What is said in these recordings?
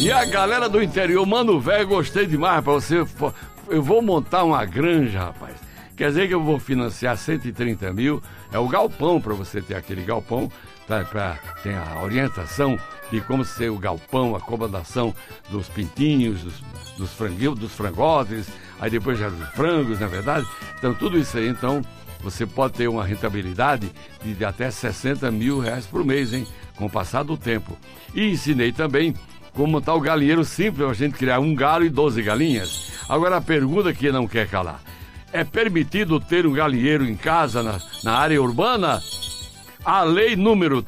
E a galera do interior, mano, velho, gostei demais pra você. Eu vou montar uma granja, rapaz. Quer dizer que eu vou financiar 130 mil. É o galpão, pra você ter aquele galpão. Tem a orientação de como ser o galpão, a acomodação dos pintinhos, dos frangotes, aí depois já dos frangos, na verdade. Então, tudo isso aí, então, você pode ter uma rentabilidade de até 60 mil reais por mês, hein? Com o passar do tempo. E ensinei também como montar o galinheiro simples, a gente criar um galo e 12 galinhas. Agora, a pergunta que não quer calar. É permitido ter um galinheiro em casa, na área urbana? A lei número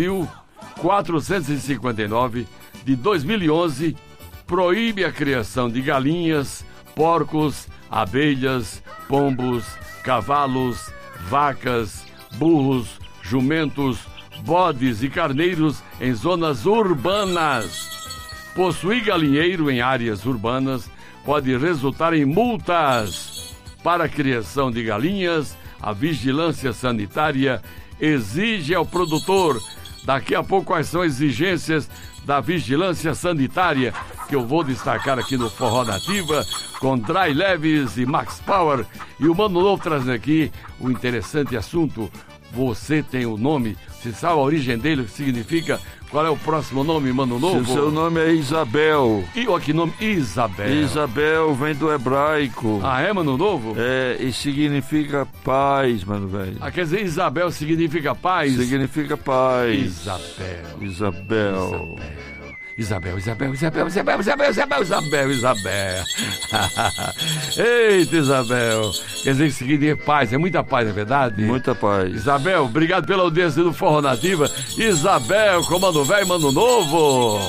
3.459 de 2011 proíbe a criação de galinhas, porcos, abelhas, pombos, cavalos, vacas, burros, jumentos, bodes e carneiros em zonas urbanas. Possuir galinheiro em áreas urbanas pode resultar em multas. Para a criação de galinhas, a vigilância sanitária exige ao produtor. Daqui a pouco, quais são as exigências da vigilância sanitária que eu vou destacar aqui no Forró Nativa com Dry Leves e Max Power. E o Mano Novo trazendo aqui o interessante assunto. Você tem o nome, você sabe a origem dele, o que significa? Qual é o próximo nome, Mano Novo? Seu nome é Isabel. E olha que nome, Isabel. Isabel vem do hebraico. Ah, é, Mano Novo? É, e significa paz, mano, velho. Ah, quer dizer, Isabel significa paz? Significa paz. Isabel. Isabel. Eita, Isabel. Quer dizer que significa paz, é muita paz, é verdade? Muita paz. Isabel, obrigado pela audiência do Forró Nativa. Isabel, comando velho, Mano Novo.